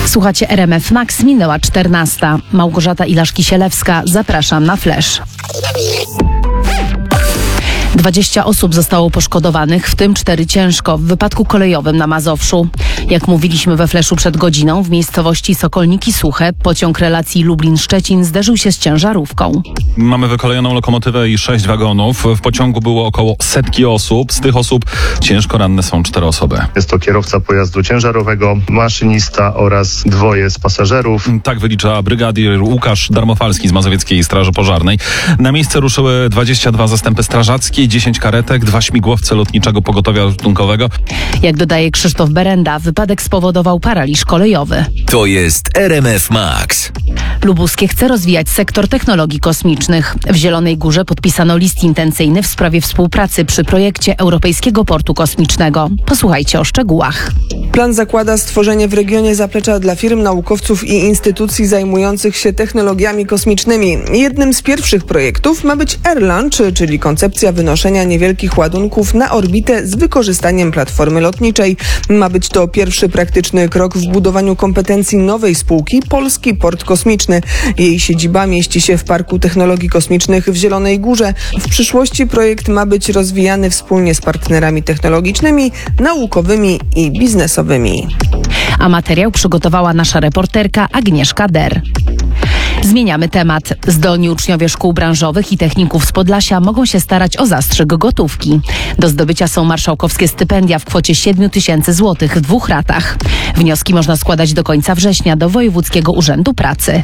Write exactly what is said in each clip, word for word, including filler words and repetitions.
Słuchacie R M F Max, minęła czternasta. Małgorzata Ilaszki-Sielewska, zapraszam na Flash. dwadzieścia osób zostało poszkodowanych, w tym cztery ciężko, w wypadku kolejowym na Mazowszu. Jak mówiliśmy we Fleszu przed godziną, w miejscowości Sokolniki Suche pociąg relacji Lublin-Szczecin zderzył się z ciężarówką. Mamy wykolejoną lokomotywę i sześć wagonów. W pociągu było około setki osób. Z tych osób ciężko ranne są cztery osoby. Jest to kierowca pojazdu ciężarowego, maszynista oraz dwoje z pasażerów. Tak wylicza brygadier Łukasz Darmofalski z Mazowieckiej Straży Pożarnej. Na miejsce ruszyły dwadzieścia dwa zastępy strażackie, dziesięć karetek, dwa śmigłowce lotniczego pogotowia ratunkowego. Jak dodaje Krzysztof Berenda, wypadek spowodował paraliż kolejowy. To jest R M F Max. Lubuskie chce rozwijać sektor technologii kosmicznych. W Zielonej Górze podpisano list intencyjny w sprawie współpracy przy projekcie Europejskiego Portu Kosmicznego. Posłuchajcie o szczegółach. Plan zakłada stworzenie w regionie zaplecza dla firm, naukowców i instytucji zajmujących się technologiami kosmicznymi. Jednym z pierwszych projektów ma być AirLaunch, czyli koncepcja wynoszenia niewielkich ładunków na orbitę z wykorzystaniem platformy lotniczej. Ma być to pierwszy praktyczny krok w budowaniu kompetencji nowej spółki Polski Port Kosmiczny. Jej siedziba mieści się w Parku Technologii Kosmicznych w Zielonej Górze. W przyszłości projekt ma być rozwijany wspólnie z partnerami technologicznymi, naukowymi i biznesowymi. A materiał przygotowała nasza reporterka Agnieszka Der. Zmieniamy temat. Zdolni uczniowie szkół branżowych i techników z Podlasia mogą się starać o zastrzyk gotówki. Do zdobycia są marszałkowskie stypendia w kwocie siedem tysięcy złotych w dwóch ratach. Wnioski można składać do końca września do Wojewódzkiego Urzędu Pracy.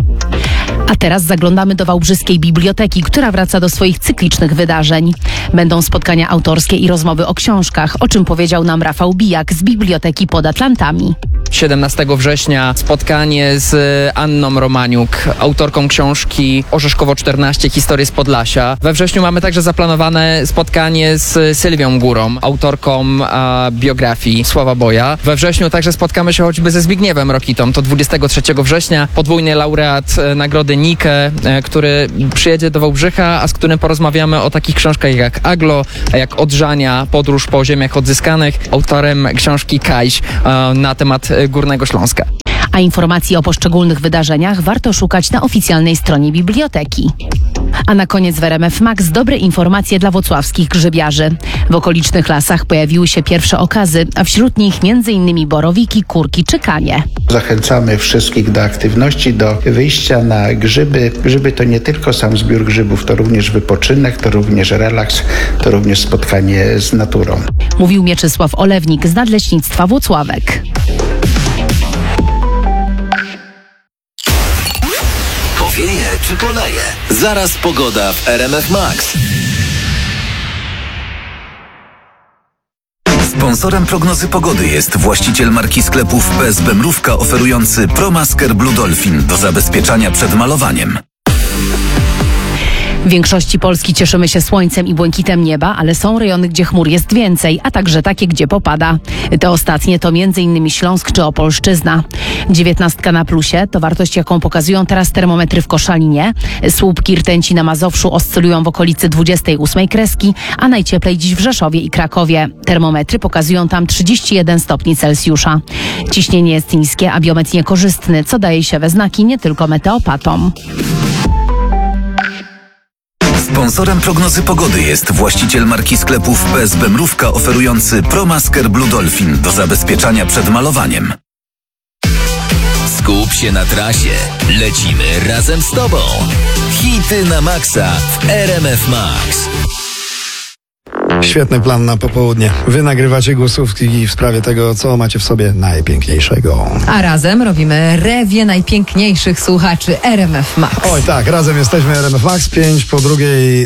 A teraz zaglądamy do Wałbrzyskiej Biblioteki, która wraca do swoich cyklicznych wydarzeń. Będą spotkania autorskie i rozmowy o książkach, o czym powiedział nam Rafał Bijak z Biblioteki pod Atlantami. siedemnastego września spotkanie z Anną Romaniuk, autorką książki Orzeszkowo czternaście, Historie z Podlasia. We wrześniu mamy także zaplanowane spotkanie z Sylwią Górą, autorką a, biografii Sława Boja. We wrześniu także spotkamy się choćby ze Zbigniewem Rokitą. To dwudziestego trzeciego września, podwójny laureat e, nagrody Nike, e, który przyjedzie do Wałbrzycha, a z którym porozmawiamy o takich książkach jak Aglo, jak Odrzania, Podróż po ziemiach odzyskanych, autorem książki Kajś e, na temat Górnego Śląska. A informacji o poszczególnych wydarzeniach warto szukać na oficjalnej stronie biblioteki. A na koniec w R M F Max dobre informacje dla włocławskich grzybiarzy. W okolicznych lasach pojawiły się pierwsze okazy, a wśród nich między innymi borowiki, kurki czy kanie. Zachęcamy wszystkich do aktywności, do wyjścia na grzyby. Grzyby to nie tylko sam zbiór grzybów, to również wypoczynek, to również relaks, to również spotkanie z naturą. Mówił Mieczysław Olewnik z Nadleśnictwa Włocławek. Powieje czy poleje? Zaraz pogoda w R M F Max. Sponsorem prognozy pogody jest właściciel marki sklepów P S B Mrówka oferujący ProMasker Blue Dolphin do zabezpieczania przed malowaniem. W większości Polski cieszymy się słońcem i błękitem nieba, ale są rejony, gdzie chmur jest więcej, a także takie, gdzie popada. Te ostatnie to między innymi Śląsk czy Opolszczyzna. Dziewiętnastka na plusie to wartość, jaką pokazują teraz termometry w Koszalinie. Słupki rtęci na Mazowszu oscylują w okolicy dwudziestej ósmej kreski, a najcieplej dziś w Rzeszowie i Krakowie. Termometry pokazują tam trzydzieści jeden stopni Celsjusza. Ciśnienie jest niskie, a biometr niekorzystny, co daje się we znaki nie tylko meteopatom. Sponsorem prognozy pogody jest właściciel marki sklepów P S B Mrówka oferujący ProMasker Blue Dolphin do zabezpieczania przed malowaniem. Skup się na trasie. Lecimy razem z Tobą. Hity na maksa w R M F Max. Świetny plan na popołudnie. Wy nagrywacie głosówki w sprawie tego, co macie w sobie najpiękniejszego. A razem robimy rewię najpiękniejszych słuchaczy R M F Max. Oj tak, razem jesteśmy R M F Max, pięć po drugiej.